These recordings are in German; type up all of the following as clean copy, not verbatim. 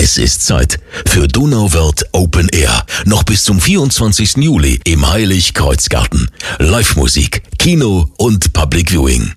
Es ist Zeit für Donauwörth Open Air. Noch bis zum 24. Juli im Heilig-Kreuz-Garten. Live-Musik, Kino und Public Viewing.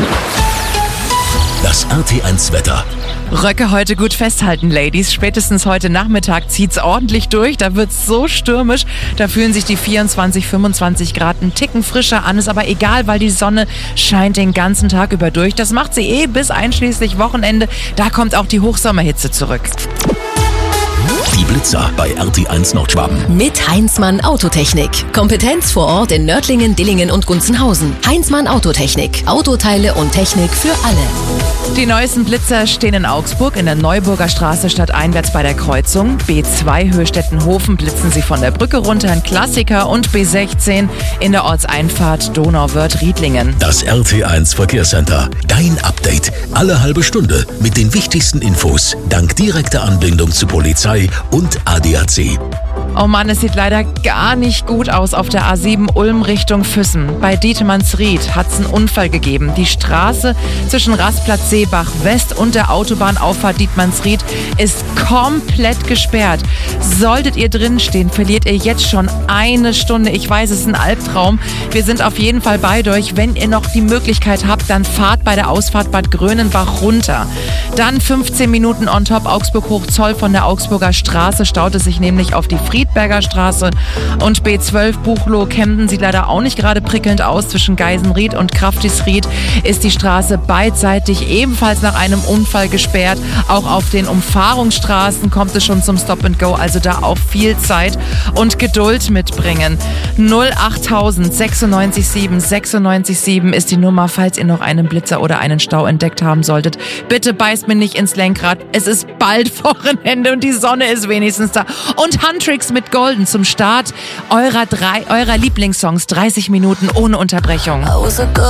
Das RT1-Wetter. Röcke heute gut festhalten, Ladies. Spätestens heute Nachmittag zieht's ordentlich durch. Da wird's so stürmisch. Da fühlen sich die 24, 25 Grad einen Ticken frischer an. Ist aber egal, weil die Sonne scheint den ganzen Tag über durch. Das macht sie bis einschließlich Wochenende. Da kommt auch die Hochsommerhitze zurück. Die Blitzer bei RT1 Nordschwaben. Mit Heinzmann Autotechnik. Kompetenz vor Ort in Nördlingen, Dillingen und Gunzenhausen. Heinzmann Autotechnik. Autoteile und Technik für alle. Die neuesten Blitzer stehen in Augsburg in der Neuburger Straße stadteinwärts bei der Kreuzung. B2 Höchstettenhofen blitzen sie von der Brücke runter, ein Klassiker. Und B16 in der Ortseinfahrt Donauwörth-Riedlingen. Das RT1 Verkehrscenter. Dein Update. Alle halbe Stunde mit den wichtigsten Infos. Dank direkter Anbindung zu Polizei und ADAC. Oh Mann, es sieht leider gar nicht gut aus auf der A7 Ulm Richtung Füssen. Bei Dietmannsried hat es einen Unfall gegeben. Die Straße zwischen Rastplatz Seebach West und der Autobahnauffahrt Dietmannsried ist komplett gesperrt. Solltet ihr drin stehen, verliert ihr jetzt schon eine Stunde. Ich weiß, es ist ein Albtraum. Wir sind auf jeden Fall bei euch. Wenn ihr noch die Möglichkeit habt, dann fahrt bei der Ausfahrt Bad Grönenbach runter. Dann 15 Minuten on top Augsburg-Hochzoll von der Augsburger Straße staut es sich nämlich auf die Friedberger Straße. Und B12 Buchloe-Kempen sieht leider auch nicht gerade prickelnd aus. Zwischen Geisenried und Kraftisried ist die Straße beidseitig ebenfalls nach einem Unfall gesperrt. Auch auf den Umfahrungsstraßen kommt es schon zum Stop and Go, also da auch viel Zeit und Geduld mitbringen. 08000 96 7 96 7 ist die Nummer, falls ihr noch einen Blitzer oder einen Stau entdeckt haben solltet. Bitte beißt mir nicht ins Lenkrad. Es ist bald Wochenende und die Sonne ist wenigstens da. Und Huntrix mit Golden zum Start eurer Lieblingssongs. 30 Minuten ohne Unterbrechung.